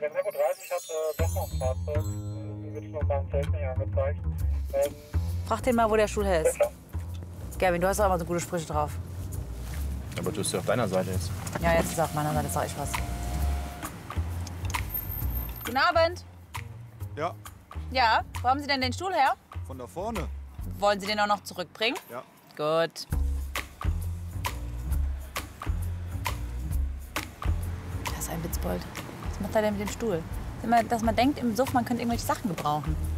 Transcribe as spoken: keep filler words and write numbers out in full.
der Mero dreißig hat äh, doch noch ein Fahrzeug. Äh, wird noch beim Zelt nicht angezeigt. Ähm, Frag den mal, wo der Stuhl her ist. ja. Gavin, du hast auch immer so gute Sprüche drauf. Aber du bist ja auf deiner Seite jetzt. Ja, jetzt ist er auf meiner Seite, sag ich was. Guten Abend. Ja, Ja, wo haben Sie denn den Stuhl her? von da vorne. Wollen Sie den auch noch zurückbringen? Ja. Gut. Das ist ein Witzbold. Was macht er denn mit dem Stuhl? Immer, dass man denkt im Suff, man könnte irgendwelche Sachen gebrauchen.